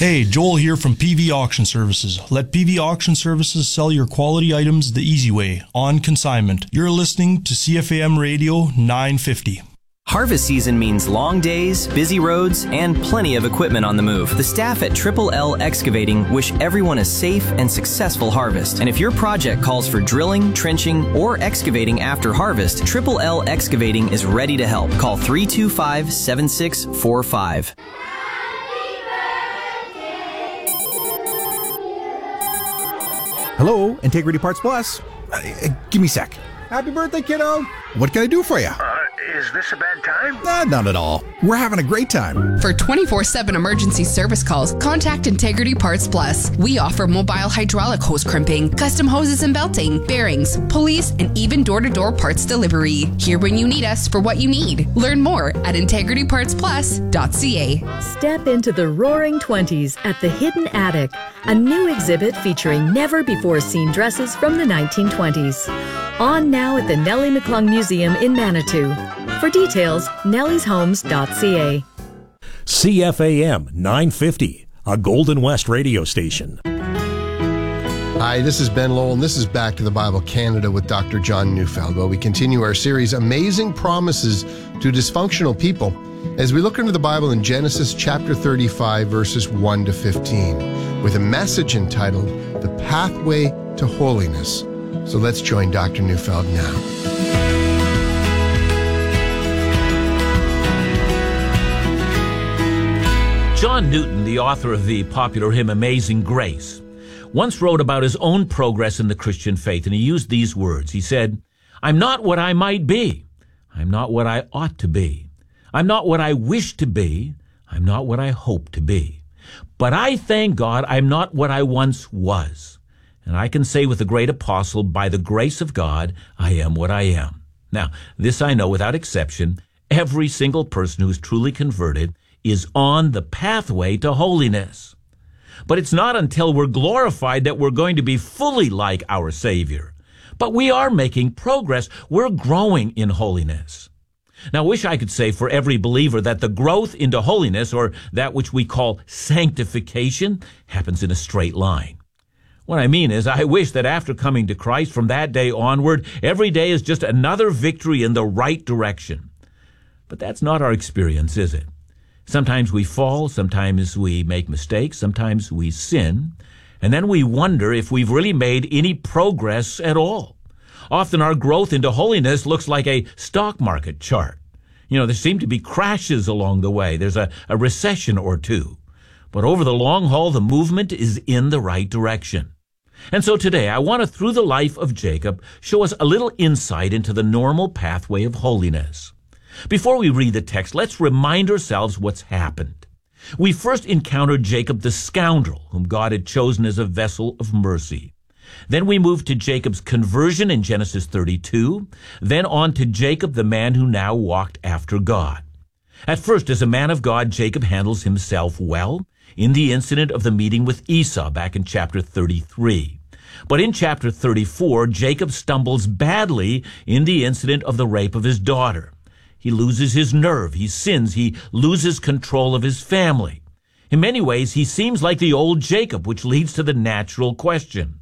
Hey, Joel here from PV Auction Services. Let PV Auction Services sell your quality items the easy way, on consignment. You're listening to CFAM Radio 950. Harvest season means long days, busy roads, and plenty of equipment on the move. The staff at Triple L Excavating wish everyone a safe and successful harvest. And if your project calls for drilling, trenching, or excavating after harvest, Triple L Excavating is ready to help. Call 325-7645. Hello, Integrity Parts Plus. Give me a sec. Happy birthday, kiddo. What can I do for you? Is this a bad time? Not at all. We're having a great time. For 24/7 emergency service calls, contact Integrity Parts Plus. We offer mobile hydraulic hose crimping, custom hoses and belting, bearings, pulleys, and even door-to-door parts delivery. Here when you need us for what you need. Learn more at integritypartsplus.ca. Step into the roaring 20s at the Hidden Attic, a new exhibit featuring never-before-seen dresses from the 1920s. On now at the Nellie McClung Museum in Manitou. For details, nellieshomes.ca. CFAM 950, a Golden West radio station. Hi, this is Ben Lowell, and this is Back to the Bible Canada with Dr. John Neufeld, where we continue our series, Amazing Promises to Dysfunctional People, as we look into the Bible in Genesis chapter 35, verses 1 to 15, with a message entitled, The Pathway to Holiness. So let's join Dr. Neufeld now. John Newton, the author of the popular hymn Amazing Grace, once wrote about his own progress in the Christian faith, and he used these words. He said, "I'm not what I might be. I'm not what I ought to be. I'm not what I wish to be. I'm not what I hope to be. But I thank God I'm not what I once was. And I can say with the great apostle, by the grace of God, I am what I am." Now, this I know without exception, every single person who is truly converted is on the pathway to holiness. But it's not until we're glorified that we're going to be fully like our Savior. But we are making progress. We're growing in holiness. Now, I wish I could say for every believer that the growth into holiness, or that which we call sanctification, happens in a straight line. What I mean is, I wish that after coming to Christ from that day onward, every day is just another victory in the right direction. But that's not our experience, is it? Sometimes we fall, sometimes we make mistakes, sometimes we sin, and then we wonder if we've really made any progress at all. Often our growth into holiness looks like a stock market chart. There seem to be crashes along the way. There's a recession or two. But over the long haul, the movement is in the right direction. And so today, I want to, through the life of Jacob, show us a little insight into the normal pathway of holiness. Before we read the text, let's remind ourselves what's happened. We first encountered Jacob the scoundrel, whom God had chosen as a vessel of mercy. Then we moved to Jacob's conversion in Genesis 32, then on to Jacob, the man who now walked after God. At first, as a man of God, Jacob handles himself well in the incident of the meeting with Esau back in chapter 33. But in chapter 34, Jacob stumbles badly in the incident of the rape of his daughter. He loses his nerve, he sins, he loses control of his family. In many ways, he seems like the old Jacob, which leads to the natural question.